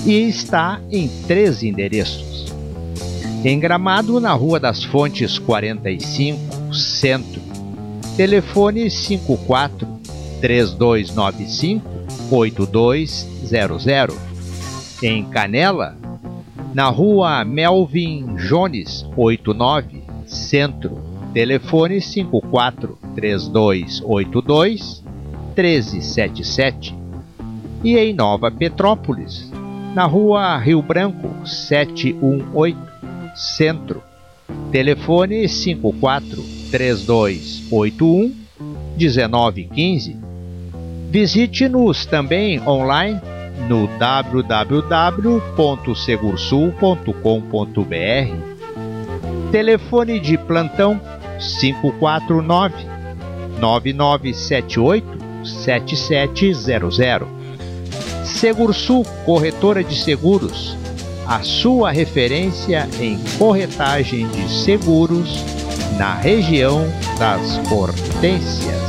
e está em 3 endereços. Em Gramado, na Rua das Fontes 45, Centro. Telefone 54 3295 8200. Em Canela, na Rua Melvin Jones 89, Centro. Telefone 54 3282 1377. E em Nova Petrópolis, na Rua Rio Branco 718, Centro. Telefone 54 3281 1915. Visite-nos também online no www.segursul.com.br. Telefone de plantão 549-9978-7700. Segursul Corretora de Seguros, a sua referência em corretagem de seguros na região das Hortênsias.